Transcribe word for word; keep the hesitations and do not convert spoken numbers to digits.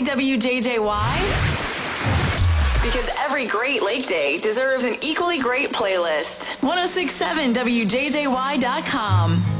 W J J Y? Because every great lake day deserves an equally great playlist. ten sixty-seven W J J Y dot com.